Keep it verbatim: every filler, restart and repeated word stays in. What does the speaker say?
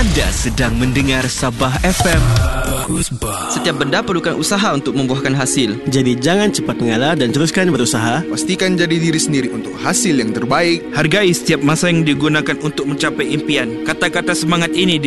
Anda sedang mendengar Sabah F M. Bagus bah. Setiap benda perlukan usaha untuk membuahkan hasil. Jadi jangan cepat mengalah dan teruskan berusaha. Pastikan jadi diri sendiri untuk hasil yang terbaik. Hargai setiap masa yang digunakan untuk mencapai impian. Kata-kata semangat ini